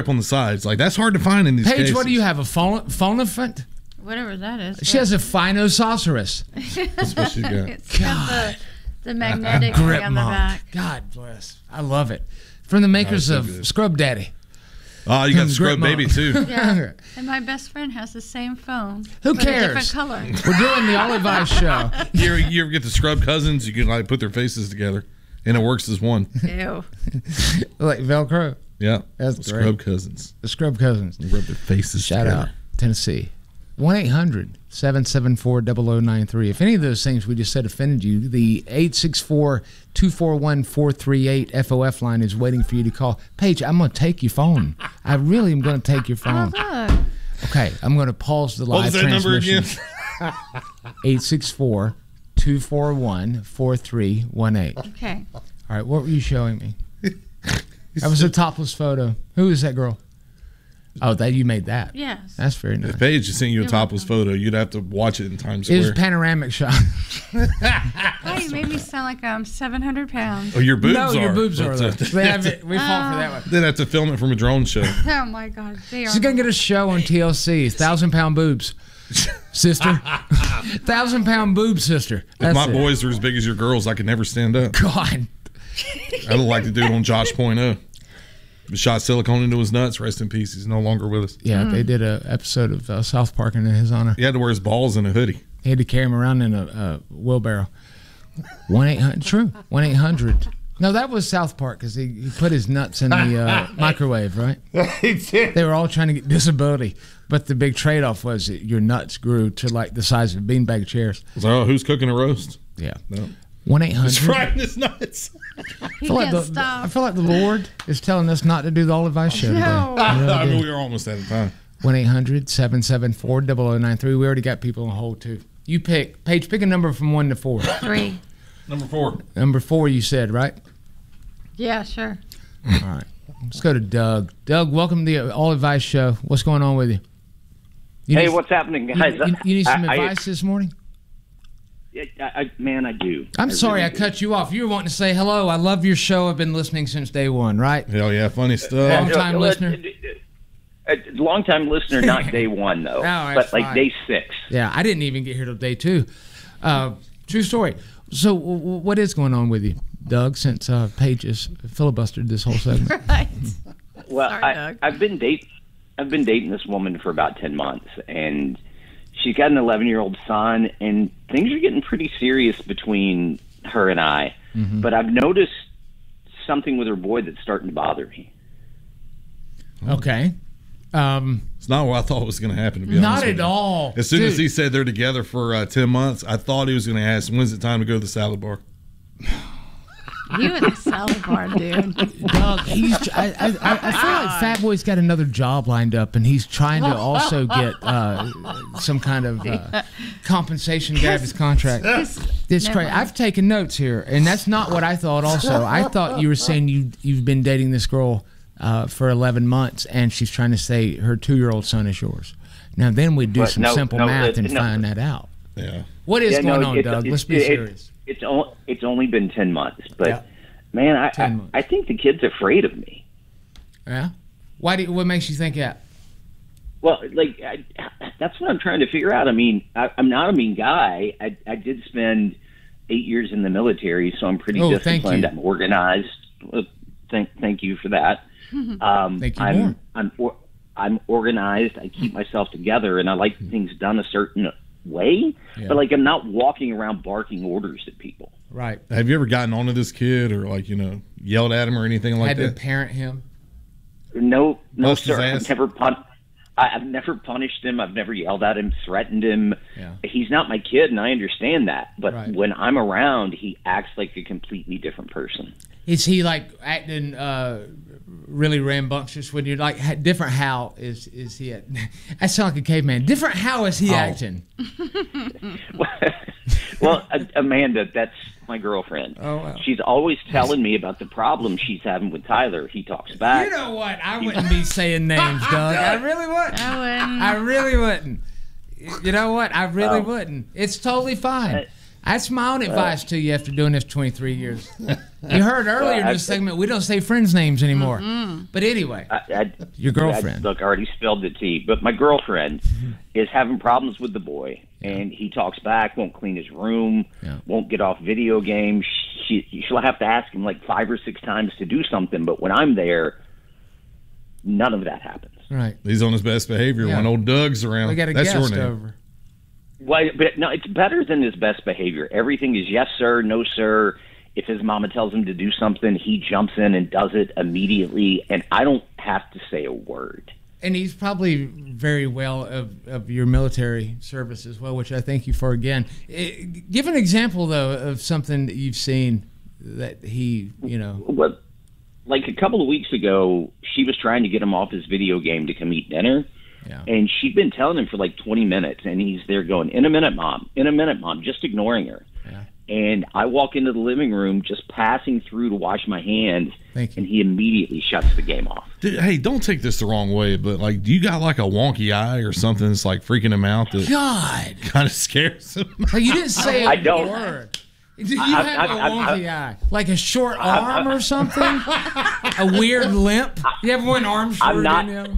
on the sides. Like, that's hard to find in these Paige, cases. what do you have? A phonophant? Whatever that is. She has a Phinosaurus. That's what she's got. It's got the magnetic Grip thing on the mom. back. God bless. I love it. From the makers so of good. Scrub Daddy. Oh, you got the Scrub Grip Baby, mom. too. Yeah. And my best friend has the same phone. Who but a cares? different color. We're doing the Olive Ice show. You ever get the Scrub Cousins? You can, like, put their faces together, and it works as one. Ew. Like Velcro. Yeah. That's the great. Scrub Cousins. The Scrub Cousins. They rub their faces Shout together. out, Tennessee. 1-800-774-0093. If any of those things we just said offended you, the 864-241-438 FOF line is waiting for you to call. Paige, I'm going to take your phone. I really am going to take your phone. Oh, look. Okay, I'm going to pause the What live was that number transmission. again? 864-241-4318. Okay. All right, what were you showing me? That was a topless photo. Who is that girl? Oh, that you made that. Yes. That's very nice. If Paige just sent you a You're topless photo, you'd have to watch it in Times It was Square. a panoramic shot. Hey, you made me sound like I'm 700 pounds. Oh, your boobs No, are. your boobs are. But, They have it. We fought for that one. They'd have to film it from a drone show. Oh, my God. They are. She's gonna get a show on TLC. 1,000-pound boobs, sister. 1,000-pound boobs, sister. If That's my it. boys are as big as your girls, I could never stand up. God. I look like the dude on Josh Point. Shot silicone into his nuts. Rest in peace. He's no longer with us. Yeah, they did an episode of South Park in his honor. He had to wear his balls in a hoodie. He had to carry him around in a wheelbarrow. 1-800. True. 1-800. No, that was South Park because he put his nuts in the microwave, right? He did. They were all trying to get disability, but the big trade-off was that your nuts grew to like the size of beanbag chairs. So, who's cooking a roast? Yeah. No. 1-800. He's frying his nuts. He I can't feel stop. like the Lord is telling us not to do the Olive Ice show today. No. I mean, we are almost out of time. 1-800-774-0093. We already got people on hold, too. You pick. Paige, pick a number from 1 to 4. 3. Number 4. Number 4, you said, right? Yeah, sure. All right. Let's go to Doug. Doug, welcome to the Olive Ice show. What's going on with you? Hey, what's happening, guys? You need some advice this morning? Man, I do. I'm sorry really I cut you off. You were wanting to say hello. I love your show. I've been listening since day one, right? Hell yeah, funny stuff. Long-time listener? Long-time listener, not day one, though. that's but like fine. day 6. Yeah, I didn't even get here till day 2. True story. So what is going on with you, Doug, since Paige has filibustered this whole segment? Right. Well, Sorry, Doug. I've been dating this woman for about 10 months, and she's got an 11-year-old son, and things are getting pretty serious between her and I. Mm-hmm. But I've noticed something with her boy that's starting to bother me. Okay. It's not what I thought was going to happen, to be honest Not with at you. all. As soon as Dude. he said they're together for 10 months, I thought he was going to ask, when's it time to go to the salad bar? You and the salad bar, dude. Doug, I feel like Fat Boy's got another job lined up, and he's trying to also get some kind of compensation to get out of his contract. It's Never. crazy. I've taken notes here, and that's not what I thought also. I thought you were saying you've been dating this girl for 11 months, and she's trying to say her 2-year-old son is yours. Now, then we'd do But some no, simple no, math and no. find that out. Yeah. What is going on, it's- Doug? Let's be it's- serious. It's only been 10 months, but Yeah. man, 10 months. I think the kid's afraid of me. Yeah? What makes you think that? Well, like that's what I'm trying to figure out. I mean, I'm not a mean guy. I did spend 8 years in the military, so I'm pretty thank disciplined. you. I'm organized. Thank you for that. Thank you more. I'm organized. I keep myself together, and I like things done a certain way. Yeah. But like, I'm not walking around barking orders at people. Right. Have you ever gotten onto this kid or, like, yelled at him or anything like Had to that? parent him. No, Bust his sir. ass? I've never punished him. I've never yelled at him, threatened him. Yeah. He's not my kid, and I understand that. But Right. when I'm around, he acts like a completely different person. Is he like acting really rambunctious when you're like different? How is he? I sound like a caveman. Different. How is he acting? Well, Amanda, that's my girlfriend. Oh, wow. She's always telling me about the problem she's having with Tyler. He talks back. You know what? I wouldn't be saying names, Doug. I really wouldn't. I wouldn't. I really wouldn't. You know what? I really wouldn't. It's totally fine. That's my own advice to you after doing this 23 years. You heard earlier in this segment, we don't say friends' names anymore. But anyway, your girlfriend. Look, I already spilled the tea. But my girlfriend is having problems with the boy. And he talks back, won't clean his room, won't get off video games. She'll have to ask him like 5 or 6 times to do something. But when I'm there, none of that happens. Right. He's on his best behavior when old Doug's around. We got a That's guest your name. over. Well, but no, it's better than his best behavior. Everything is yes, sir, no, sir. If his mama tells him to do something, he jumps in and does it immediately, and I don't have to say a word. And he's probably very well of your military service as well, which I thank you for again. Give an example, though, of something that you've seen that he, Well, like a couple of weeks ago, she was trying to get him off his video game to come eat dinner. Yeah. And she'd been telling him for like 20 minutes, and he's there going, in a minute, Mom, just ignoring her. Yeah. And I walk into the living room just passing through to wash my hands, Thank you. and he immediately shuts the game off. Dude, hey, don't take this the wrong way, but like, do you got like a wonky eye or something that's like freaking him out that God. kind of scares him? Like you didn't say I a don't. word. You have a wonky eye. Like a short arm or something? A weird limp? You have one arm shorter I'm not- than the other?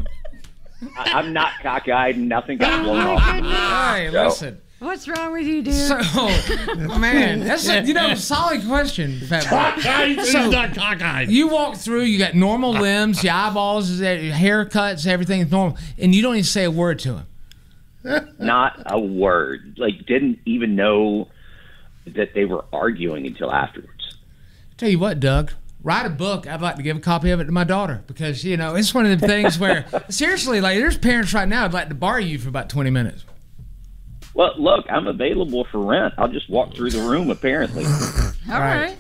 I'm not cockeyed. Nothing got blown Oh, off. my goodness. Hey, listen. What's wrong with you, dude? So, man, that's a solid question, Fat Boy. He's not cockeyed. You walk through, you got normal limbs, your eyeballs, your haircuts, everything's normal, and you don't even say a word to him. Not a word. Like, didn't even know that they were arguing until afterwards. Tell you what, Doug, write a book. I'd like to give a copy of it to my daughter because, it's one of the things where, seriously, like, there's parents right now I'd like to borrow you for about 20 minutes. Well, look, I'm available for rent. I'll just walk through the room, apparently. All right.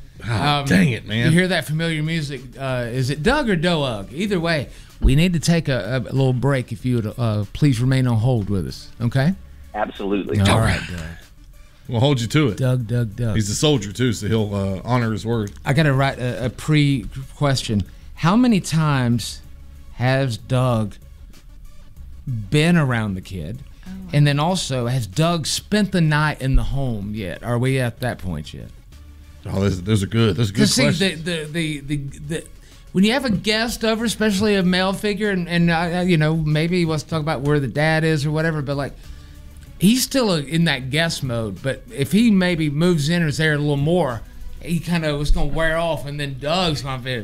Dang it, man. You hear that familiar music? Is it Doug or Doug? Either way, we need to take a little break if you would please remain on hold with us, okay? Absolutely. All right, Doug. We'll hold you to it. Doug. He's a soldier, too, so he'll honor his word. I got to write a pre-question. How many times has Doug been around the kid? And then also, has Doug spent the night in the home yet? Are we at that point yet? Oh, those are good. Those are good See, questions. the when you have a guest over, especially a male figure, and maybe he wants to talk about where the dad is or whatever, but like he's still in that guest mode. But if he maybe moves in or is there a little more, he kind of was going to wear off, and then Doug's going to be,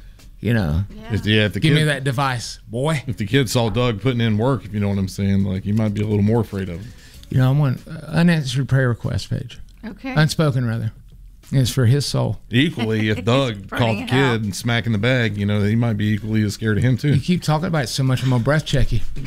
If the give kid, me that device, boy. If the kid saw Doug putting in work, if you know what I'm saying, like he might be a little more afraid of him. I want unanswered prayer request page, Okay. unspoken rather. It's for his soul. Equally, if Doug caught the it kid out. and smacking the bag, he might be equally as scared of him too. You keep talking about it so much, I'm gonna breath check you.